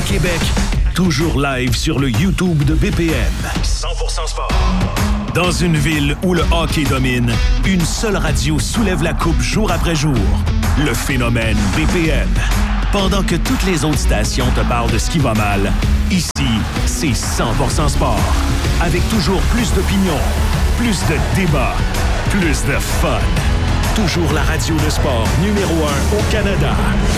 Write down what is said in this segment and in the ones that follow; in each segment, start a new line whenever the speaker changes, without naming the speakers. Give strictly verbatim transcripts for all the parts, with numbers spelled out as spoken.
Québec, toujours live sur le YouTube de B P M. cent pour cent sport. Dans une ville où le hockey domine, une seule radio soulève la coupe jour après jour. Le phénomène B P M. Pendant que toutes les autres stations te parlent de ce qui va mal, ici, c'est cent pour cent sport. Avec toujours plus d'opinions, plus de débats, plus de fun. Toujours la radio de sport numéro un au Canada.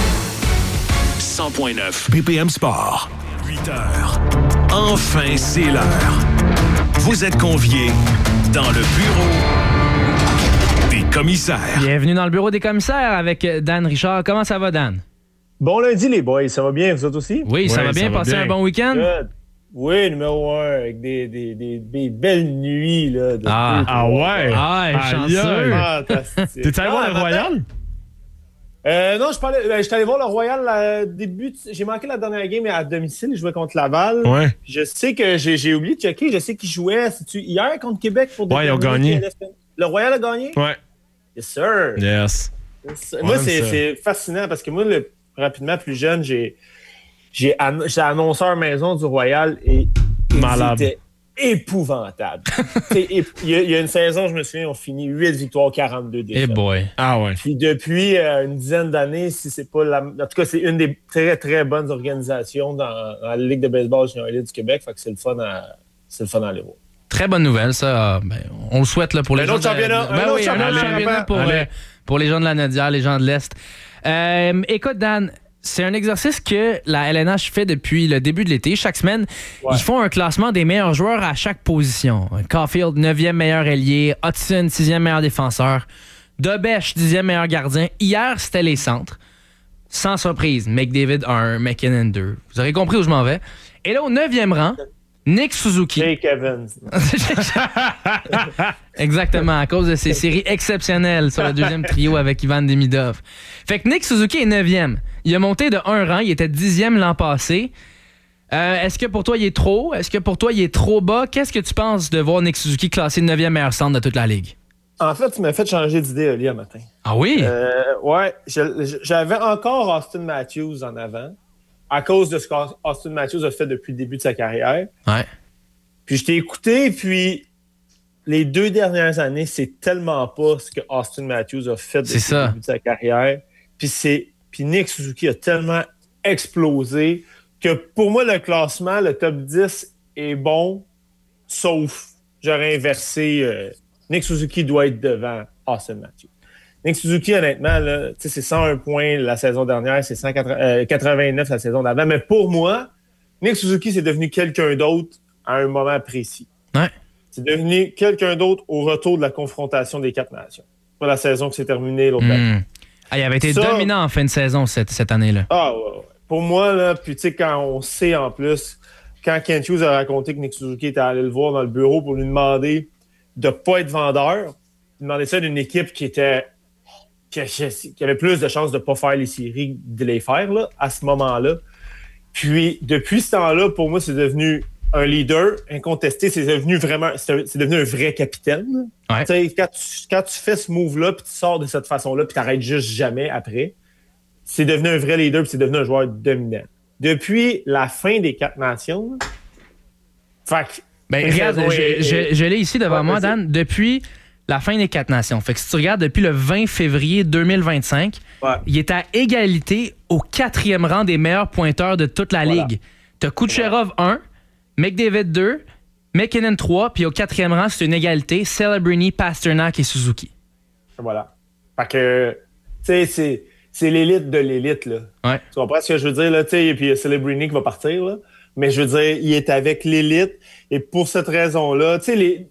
cent point neuf B P M Sport. huit heures. Enfin, c'est l'heure. Vous êtes conviés dans le bureau des commissaires.
Bienvenue dans le bureau des commissaires avec Dan Richard. Comment ça va, Dan?
Bon lundi, les boys. Ça va bien, vous autres aussi?
Oui, ça
ouais,
va bien.
Ça va
Passez
bien.
un bon week-end?
Good. Oui, numéro un, avec des, des, des, des belles nuits. Là, de
Ah.
deux,
Ah
trois.
ouais?
Ah,
Aïe,
chanceux.
aïe.
Fantastique.
T'es allé voir
Ah,
le Royal?
Euh, non, je parlais, ben, j'étais allé voir le Royal euh, début. De, j'ai manqué la dernière game à domicile. Je jouais contre Laval.
Ouais.
Je sais que j'ai, j'ai oublié de checker. Je sais qu'ils jouaient c'est-tu, hier contre Québec pour
Ouais, ils ont
déterminer
gagné.
qui- Le Royal a gagné?
Ouais.
Yes, sir.
Yes.
Yes. Moi,
Ouais,
c'est,
ça.
c'est fascinant parce que moi, le, rapidement, plus jeune, j'ai, j'ai annon- j'étais annonceur maison du Royal et
Malade.
c'était épouvantable. C'est ép- Il y, a- il y a une saison, je me souviens, on finit huit victoires, quarante-deux
Eh
défaites.
boy.
Ah ouais.
Puis depuis euh, une dizaine d'années, si c'est pas la. En tout cas, c'est une des très, très bonnes organisations dans, dans la Ligue de baseball junior élite du Québec. Fait que c'est le fun à, c'est le fun à aller voir.
Très bonne nouvelle, ça. Ben, on le souhaite là, pour les
Un
gens.
autre
de-
championnat,
Ben
un autre
oui,
championnat,
un autre
allez,
championnat pour,
allez.
euh, pour les gens de la Nodière, les gens de l'Est. Euh, écoute, Dan, c'est un exercice que la L N H fait depuis le début de l'été. Chaque semaine,
Ouais.
ils font un classement des meilleurs joueurs à chaque position. Caulfield, neuvième meilleur ailier. Hudson, sixième meilleur défenseur. Dobèche, dixième meilleur gardien. Hier, c'était les centres. Sans surprise, McDavid un, McKinnon deux. Vous aurez compris où je m'en vais. Et là, au neuvième rang, Nick Suzuki.
Jake Evans.
Exactement, à cause de ses séries exceptionnelles sur le deuxième trio avec Ivan Demidov. Fait que Nick Suzuki est neuvième. Il a monté de un rang, il était dixième l'an passé. Euh, est-ce que pour toi, il est trop? Est-ce que pour toi, il est trop bas? Qu'est-ce que tu penses de voir Nick Suzuki classé neuvième meilleur centre de toute la Ligue?
En fait, tu m'as fait changer d'idée, Oli, un matin.
Ah oui?
Euh, ouais, je- je- j'avais encore Austin Matthews en avant à cause de ce qu'Austin Matthews a fait depuis le début de sa carrière.
Ouais.
Puis je t'ai écouté, puis les deux dernières années, c'est tellement pas ce que Austin Matthews a fait depuis
C'est ça.
le début de sa carrière. Puis c'est puis Nick Suzuki a tellement explosé que pour moi, le classement, le top dix est bon, sauf j'aurais inversé. euh, Nick Suzuki doit être devant Austin Matthews. Nick Suzuki, honnêtement, là, c'est cent un points la saison dernière, c'est cent quatre-vingt-neuf la saison d'avant. Mais pour moi, Nick Suzuki, c'est devenu quelqu'un d'autre à un moment précis.
Ouais.
C'est devenu quelqu'un d'autre au retour de la confrontation des quatre nations. Pas la saison qui s'est terminée l'autre année.
Hmm. Ah, il avait été
Ça-
dominant en fin de saison cette, cette année-là.
Ah ouais, ouais. Pour moi, là, puis tu sais, quand on sait en plus, quand Kent Hughes a raconté que Nick Suzuki était allé le voir dans le bureau pour lui demander de ne pas être vendeur, il demandait ça d'une équipe qui était qui, qui avait plus de chances de ne pas faire les séries que de les faire là, à ce moment-là. Puis depuis ce temps-là, pour moi, c'est devenu un leader incontesté. C'est devenu vraiment, c'est, un- c'est devenu un vrai capitaine.
Ouais.
Tu sais, Quand, tu, quand tu fais ce move-là, puis tu sors de cette façon-là, puis tu n'arrêtes juste jamais après, c'est devenu un vrai leader, puis c'est devenu un joueur dominant. Depuis la fin des quatre nations, là, fait que,
Ben,
une
regarde,
saison
je,
est-
je- je l'ai ici devant
Ouais,
moi,
vas-y.
Dan, depuis la fin des quatre nations. Fait que si tu regardes depuis le vingt février deux mille vingt-cinq,
Ouais.
il est à égalité au quatrième rang des meilleurs pointeurs de toute la
Voilà.
Ligue. T'as Kucherov un, McDavid deux, McKinnon trois, puis au quatrième rang, c'est une égalité, Celebrini, Pasternak et Suzuki.
Voilà. Fait que, tu sais, c'est, c'est l'élite de l'élite, là.
Ouais.
Tu comprends ce que je veux dire, là? Tu sais, et puis il y a Celebrini qui va partir, là. Mais je veux dire, il est avec l'élite. Et pour cette raison-là, tu sais, les.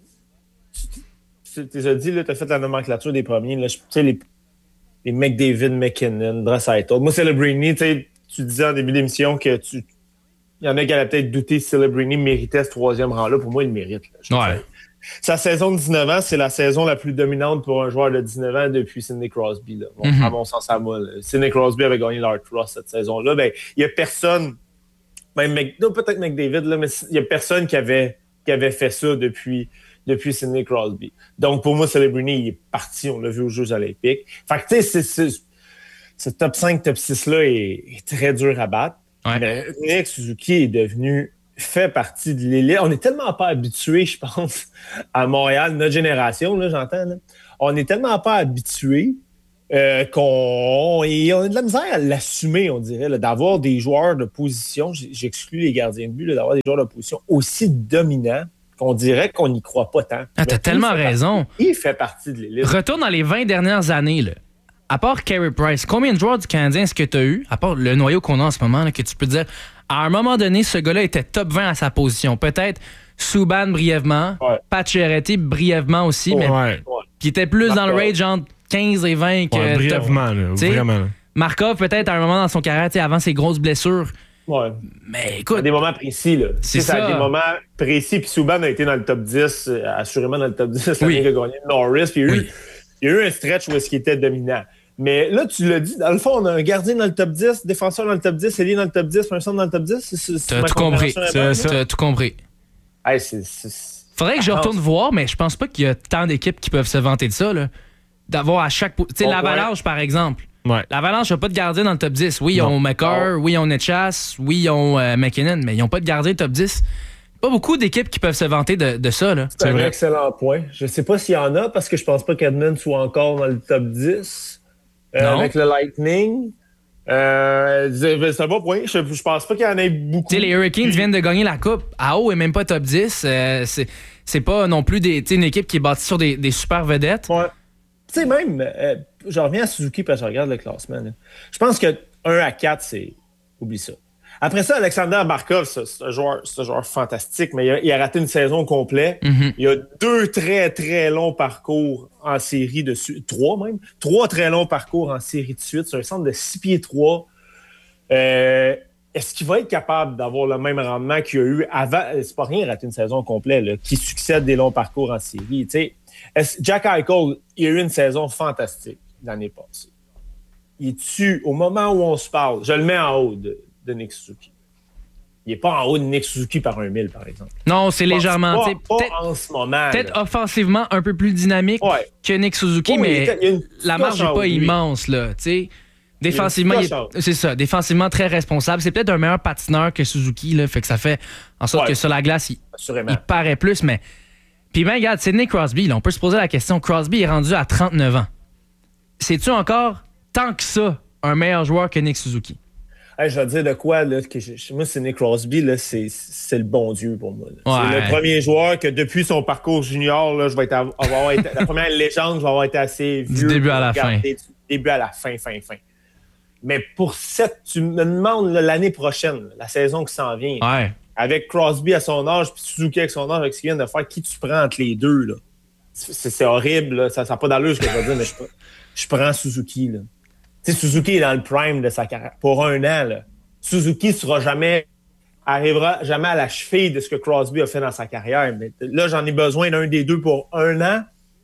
Tu tu as dit, là, tu as fait la nomenclature des premiers, là. Tu sais, les, les McDavid, McKinnon, Draisaitl. Moi, Celebrini, tu sais, tu disais en début d'émission que tu. Il y en a qui allaient peut-être douter si Celebrini méritait ce troisième rang-là. Pour moi, il le mérite. Là. Je
Ouais.
sais. Sa saison de dix-neuf ans, c'est la saison la plus dominante pour un joueur de dix-neuf ans depuis Sidney Crosby. Là. Bon,
Mhm.
À mon sens, à moi. Là. Sidney Crosby avait gagné l'Art Cross cette saison-là. Ben, il n'y a personne, même Mc, non, peut-être McDavid, là, mais il n'y a personne qui avait, qui avait fait ça depuis, depuis Sidney Crosby. Donc, pour moi, Celebrini, il est parti. On l'a vu aux Jeux olympiques. Fait que, tu sais, c'est, c'est, ce top cinq, top six-là est, est très dur à battre.
Ouais.
Mais Nick Suzuki est devenu, fait partie de l'élite. On n'est tellement pas habitué, je pense, à Montréal, notre génération, là, j'entends. Là. On n'est tellement pas habitué euh, qu'on et on a de la misère à l'assumer, on dirait, là, d'avoir des joueurs de position, j'exclus les gardiens de but, là, d'avoir des joueurs de position aussi dominants qu'on dirait qu'on n'y croit pas tant.
Ah, t'as
Mais
tellement raison.
Partie, il fait partie de l'élite.
Retourne dans les vingt dernières années, là. À part Carey Price, combien de joueurs du Canadien est-ce que tu as eu, à part le noyau qu'on a en ce moment, là, que tu peux dire, à un moment donné, ce gars-là était top vingt à sa position. Peut-être Subban brièvement,
ouais.
Pacioretty brièvement aussi,
ouais.
mais
Ouais.
qui était plus Markov. Dans le range entre quinze et vingt que...
Ouais, brièvement, là, vraiment.
Markov, peut-être à un moment dans son carrière, avant ses grosses blessures.
Ouais.
Mais écoute...
À des moments précis, là.
C'est ça.
À des moments précis, puis Subban a été dans le top dix, assurément dans le top dix,
oui.
l'année qu'il a gagné Norris, puis il y a eu...
Oui.
Il y a eu un stretch où est-ce qu'il était dominant. Mais là, tu l'as dit, dans le fond, on a un gardien dans le top dix, défenseur dans le top dix, ailier dans le top dix, un centre dans le top dix. C'est, c'est,
T'as tout compris.
C'est,
c'est, T'as tout compris.
Hey, c'est, c'est,
Faudrait que je retourne voir, mais je pense pas qu'il y a tant d'équipes qui peuvent se vanter de ça. Là. D'avoir à chaque... Tu sais, oh, l'Avalanche, ouais. par exemple.
Ouais.
L'Avalanche n'a pas de gardien dans le top dix. Oui, ils non. ont McCarr, oh. oui, ils ont Netchas, oui, ils ont euh, McKinnon, mais ils n'ont pas de gardien top dix. Pas beaucoup d'équipes qui peuvent se vanter de, de ça. Là.
C'est, c'est un vrai. excellent point. Je ne sais pas s'il y en a, parce que je pense pas qu'Edmund soit encore dans le top dix. Euh, avec le Lightning. Euh, c'est un bon point. Je, je pense pas qu'il y en ait beaucoup.
T'sais, les Hurricanes viennent de gagner la Coupe. A O est même pas top dix. Euh, c'est, c'est pas non plus des, une équipe qui est bâtie sur des, des super vedettes.
Ouais. Tu sais, même, euh, je reviens à Suzuki parce que je regarde le classement. Là. Je pense que un à quatre, c'est. Oublie ça. Après ça, Alexander Barkov, c'est, c'est, un, joueur, c'est un joueur fantastique, mais il a, il a raté une saison complète. Mm-hmm. Il a deux très, très longs parcours en série de suite. Trois même. Trois très longs parcours en série de suite. C'est un centre de six pieds trois. Euh, est-ce qu'il va être capable d'avoir le même rendement qu'il a eu avant? C'est pas rien rater une saison complète, là, qui succède des longs parcours en série. Tu sais, Jack Eichel, il a eu une saison fantastique l'année passée. Il est-tu, au moment où on se parle, je le mets en haut de de Nick Suzuki. Il n'est pas en haut de Nick Suzuki par un mille, par exemple.
Non, c'est légèrement.
Pas, pas peut-être, en ce moment.
Peut-être là. Offensivement un peu plus dynamique ouais. que Nick Suzuki, oh, mais il il la marge n'est pas immense. Là, défensivement, il est, c'est ça. Défensivement, très responsable. C'est peut-être un meilleur patineur que Suzuki. Là, fait que ça fait en sorte ouais. que sur la glace, il, il paraît plus. Mais puis ben, regarde, Sidney Crosby. Là, on peut se poser la question. Crosby est rendu à trente-neuf ans. C'est-tu encore, tant que ça, un meilleur joueur que Nick Suzuki?
Hey, je vais te dire de quoi, là, que je, moi, c'est Nick Crosby, là, c'est, c'est le bon Dieu pour moi. Ouais. C'est le premier joueur que depuis son parcours junior, là, je vais être, avoir été, la première légende, je vais avoir été assez vieux.
Du début à la fin.
Du début à la fin, fin, fin. Mais pour cette, tu me demandes là, l'année prochaine, la saison qui s'en vient,
ouais.
avec Crosby à son âge, puis Suzuki avec son âge, avec ce qu'il vient de faire, qui tu prends entre les deux, là? C'est, c'est horrible, là. Ça n'a pas d'allure ce que je vais dire, mais je, je prends Suzuki, là. Tu sais, Suzuki est dans le prime de sa carrière. Pour un an, là, Suzuki sera jamais, arrivera jamais à la cheville de ce que Crosby a fait dans sa carrière. Mais là, j'en ai besoin d'un des deux pour un an.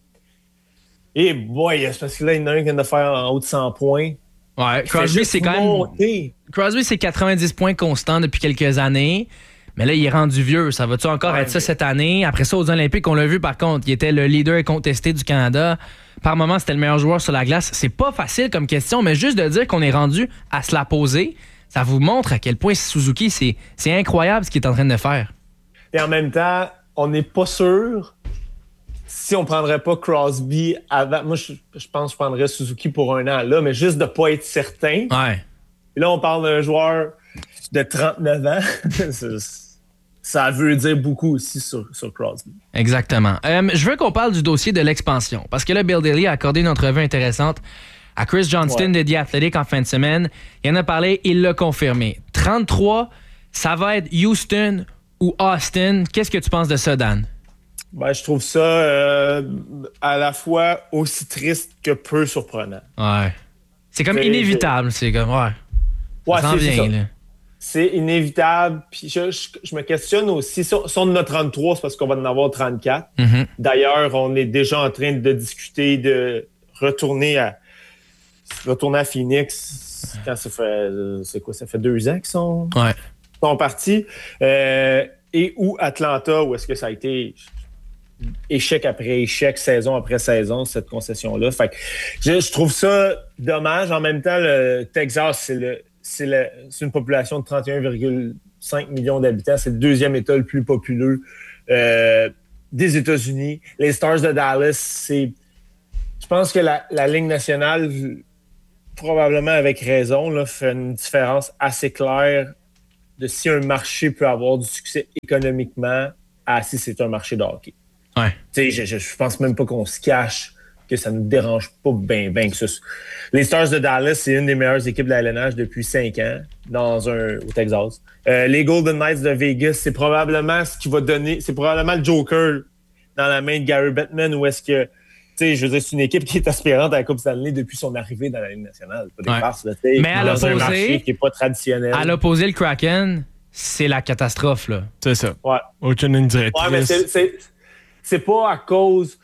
Et boy, c'est parce que là, il y en a un qui vient de faire en haut de cent points.
Ouais, Crosby, c'est quand même. Crosby, c'est quatre-vingt-dix points constants depuis quelques années. Mais là, il est rendu vieux. Ça va-tu encore ouais, être ça cette année? Après ça, aux Olympiques, on l'a vu par contre. Il était le leader incontesté du Canada. Par moment, c'était le meilleur joueur sur la glace. C'est pas facile comme question, mais juste de dire qu'on est rendu à se la poser, ça vous montre à quel point Suzuki, c'est, c'est incroyable ce qu'il est en train de faire.
Et en même temps, on n'est pas sûr si on prendrait pas Crosby avant. Moi, je, je pense que je prendrais Suzuki pour un an là, mais juste de pas être certain.
Ouais.
Et là, on parle d'un joueur de trente-neuf ans. Ça veut dire beaucoup aussi sur, sur Crosby.
Exactement. Euh, je veux qu'on parle du dossier de l'expansion. Parce que là, Bill Daly a accordé une entrevue intéressante à Chris Johnston ouais. de The Athletic en fin de semaine. Il en a parlé, il l'a confirmé. trente-trois, ça va être Houston ou Austin. Qu'est-ce que tu penses de ça, Dan?
Ben, je trouve ça euh, à la fois aussi triste que peu surprenant.
Ouais. C'est comme c'est, inévitable. C'est, c'est comme, ouais.
Ouais,
ça s'en
c'est,
vient,
c'est
là.
C'est inévitable. Puis je, je, je me questionne aussi. Si on, si on en a trente-trois, c'est parce qu'on va en avoir trente-quatre. Mm-hmm. D'ailleurs, on est déjà en train de discuter de retourner à retourner à Phoenix. Quand ça fait, c'est quoi? Ça fait deux ans qu'ils sont,
ouais.
sont partis. Euh, et ou Atlanta, où est-ce que ça a été échec après échec, saison après saison, cette concession-là. Fait que je, je trouve ça dommage. En même temps, le Texas, c'est le c'est, la, c'est une population de trente et un virgule cinq millions d'habitants. C'est le deuxième État le plus populeux euh, des États-Unis. Les Stars de Dallas, c'est... Je pense que la, la Ligue nationale, probablement avec raison, là, fait une différence assez claire de si un marché peut avoir du succès économiquement à si c'est un marché de hockey.
Ouais.
Tu sais, je, je, je pense même pas qu'on se cache que ça nous dérange pas bien, bien que ça. Les Stars de Dallas, c'est une des meilleures équipes de la L N H depuis cinq ans dans un, au Texas. Euh, les Golden Knights de Vegas, c'est probablement ce qui va donner, c'est probablement le Joker dans la main de Gary Bettman, ou est-ce que, tu sais, je veux dire, c'est une équipe qui est aspirante à la Coupe Stanley depuis son arrivée dans la Ligue nationale. Pas des
ouais.
farces, là, tu sais.
Mais à
dans
l'opposé,
un marché qui n'est pas traditionnel.
À l'opposé, le Kraken, c'est la catastrophe, là.
C'est ça.
Ouais.
Aucune ligne directrice.
Ouais, mais c'est, c'est, c'est pas à cause...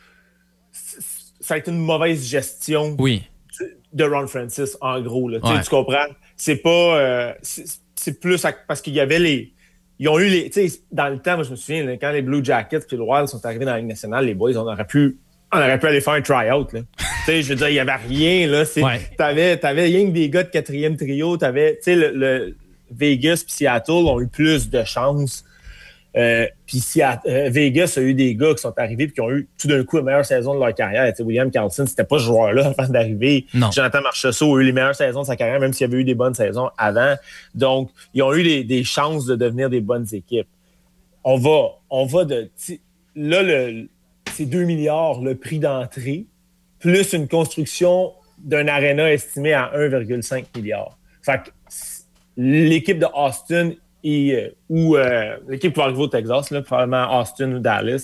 Ça a été une mauvaise gestion
oui.
de Ron Francis, en gros. Là.
Ouais.
Tu comprends? C'est pas... Euh, c'est, c'est plus à, parce qu'il y avait les... Ils ont eu les... Tu sais, dans le temps, moi, je me souviens, là, quand les Blue Jackets et le Wild sont arrivés dans la Ligue nationale, les boys, on aurait pu... On aurait pu aller faire un try-out. Tu sais, je veux dire, il n'y avait rien. Là. C'est,
ouais.
T'avais, t'avais rien que des gars de quatrième trio. T'avais, tu sais, le, le Vegas et Seattle ont eu plus de chances. Euh, puis euh, Vegas a eu des gars qui sont arrivés et qui ont eu tout d'un coup la meilleure saison de leur carrière. T'sais, William Karlsson, c'était pas ce joueur-là avant d'arriver.
Non.
Jonathan Marchessault a eu les meilleures saisons de sa carrière, même s'il y avait eu des bonnes saisons avant. Donc, ils ont eu des, des chances de devenir des bonnes équipes. On va, on va de... Là, le, c'est deux milliards le prix d'entrée, plus une construction d'un aréna estimé à un virgule cinq milliard. Fait que l'équipe de Austin et, euh, ou euh, l'équipe qui va arriver au Texas, là, probablement Austin ou Dallas,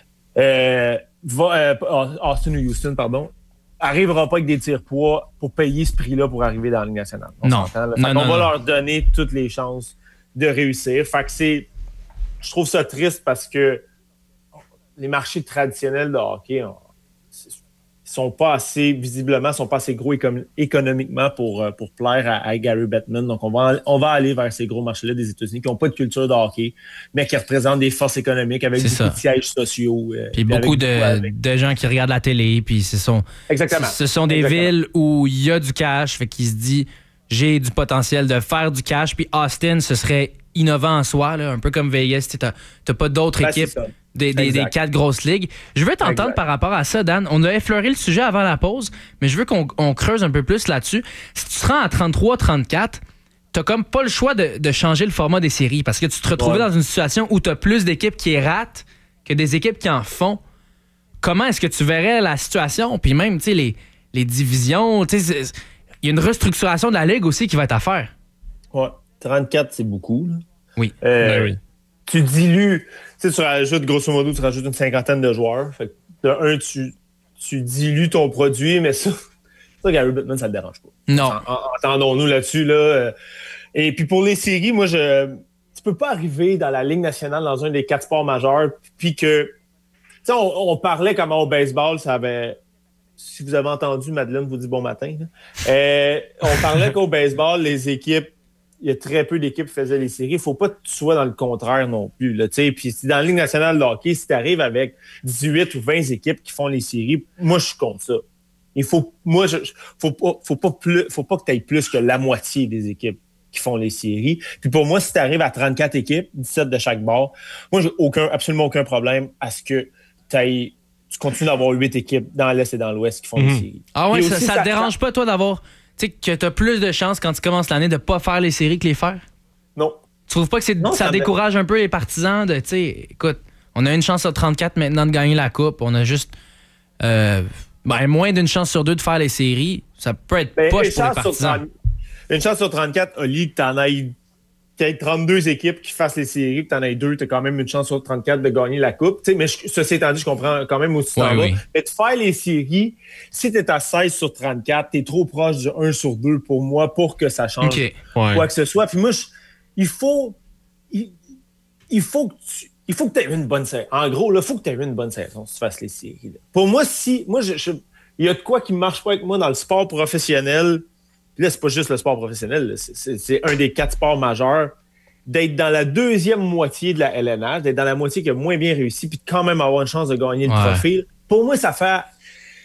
euh, va, euh, Austin ou Houston, pardon, arrivera pas avec des tire-poids pour payer ce prix-là pour arriver dans la Ligue nationale. On
non.
s'entend, là.
non,
Fait
non
on va
non.
leur donner toutes les chances de réussir. Fait que c'est... Je trouve ça triste parce que les marchés traditionnels de hockey on, sont pas assez, visiblement, sont pas assez gros éco- économiquement pour, pour plaire à, à Gary Bettman. Donc, on va, on va aller vers ces gros marchés-là des États-Unis qui n'ont pas de culture de hockey, mais qui représentent des forces économiques avec
c'est
beaucoup
ça.
de sièges sociaux. Euh,
puis beaucoup de, de gens qui regardent la télé, puis ce sont,
Exactement.
Ce sont des
Exactement.
villes où il y a du cash, fait qu'il se dit, j'ai du potentiel de faire du cash, puis Austin, ce serait innovant en soi, là, un peu comme Vegas, tu n'as pas d'autres
Ben,
équipes des, des, des quatre grosses ligues. Je veux t'entendre
exact.
par rapport à ça, Dan. On a effleuré le sujet avant la pause, mais je veux qu'on on creuse un peu plus là-dessus. Si tu te rends à trente-trois trente-quatre, t'as comme pas le choix de, de changer le format des séries parce que tu te retrouves ouais. dans une situation où t'as plus d'équipes qui ratent que des équipes qui en font. Comment est-ce que tu verrais la situation? Puis même, tu sais, les, les divisions, tu sais, il y a une restructuration de la ligue aussi qui va être à faire.
Ouais, trente-quatre, c'est beaucoup. Là.
Oui.
Euh,
ben oui.
Tu dilues, tu sais, tu rajoutes, grosso modo, tu rajoutes une cinquantaine de joueurs. Fait que, de un, tu, tu dilues ton produit, mais ça, ça Gary Bettman, ça ne te dérange pas.
Non.
En, en, entendons-nous là-dessus, là. Et puis pour les séries, moi, je, tu peux pas arriver dans la Ligue nationale dans un des quatre sports majeurs, puis que, tu sais, on, on parlait comment au baseball, ça avait... Si vous avez entendu, Madeleine vous dit bon matin. Euh, on parlait qu'au baseball, les équipes, il y a très peu d'équipes qui faisaient les séries. Il ne faut pas que tu sois dans le contraire non plus. Là, puis dans la Ligue nationale de hockey, si tu arrives avec dix-huit ou vingt équipes qui font les séries, moi, je suis contre ça. Il faut, moi, je, faut pas, faut pas plus, faut pas que tu aies plus que la moitié des équipes qui font les séries. Puis pour moi, si tu arrives à trente-quatre équipes, dix-sept de chaque bord, moi, j'ai aucun, absolument aucun problème à ce que tu tu continues d'avoir huit équipes dans l'Est et dans l'Ouest qui font
mmh.
les séries.
Ah ouais, ça,
aussi,
ça
ça
te dérange pas, toi, d'avoir... Tu sais, que tu as plus de chances quand tu commences l'année de pas faire les séries que les faire?
Non.
Tu trouves pas que c'est,
non,
ça, ça décourage un peu les partisans de, tu sais, écoute, on a une chance sur trente-quatre maintenant de gagner la Coupe, on a juste euh, ben, moins d'une chance sur deux de faire les séries. Ça peut être
ben,
poche pour les partisans.
trente, une chance sur trente-quatre, Oli, que t'en ailles qu'il y ait trente-deux équipes qui fassent les séries, que t'en aies deux, t'as quand même une chance sur trente-quatre de gagner la Coupe. T'sais, mais je, ceci étant dit, je comprends quand même aussi
ouais, oui.
Mais de faire les séries, si t'es à seize sur trente-quatre, t'es trop proche du un sur deux pour moi pour que ça change
okay.
quoi
ouais.
que ce soit. Puis moi, je, il faut il, il faut que tu il faut que tu aies une bonne saison. En gros, il faut que tu aies une bonne saison si tu fasses les séries. Là. Pour moi, si moi je, je, il y a de quoi qui ne marche pas avec moi dans le sport professionnel. Puis là, c'est pas juste le sport professionnel, là, c'est, c'est, c'est un des quatre sports majeurs. D'être dans la deuxième moitié de la L N H, d'être dans la moitié qui a moins bien réussi, puis de quand même avoir une chance de gagner le
ouais.
trophée. Pour moi, ça fait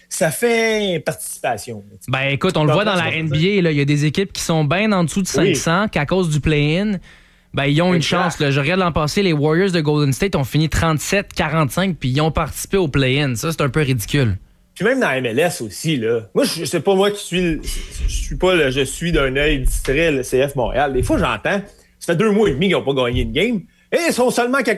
ça fait participation.
Ben écoute, on le voit dans la N B A, il y a des équipes qui sont bien en dessous de cinq cents, oui. qu'à cause du play-in, ben ils ont exact. Une chance. Là. Je regarde l'an passé, les Warriors de Golden State ont fini trente-sept quarante-cinq, puis ils ont participé au play-in. Ça, c'est un peu ridicule.
Puis même dans la M L S aussi, là. Moi, je sais pas moi qui suis... Je suis pas là, je suis d'un œil distrait le C F Montréal. Des fois, j'entends, ça fait deux mois et demi qu'ils n'ont pas gagné une game, et ils sont seulement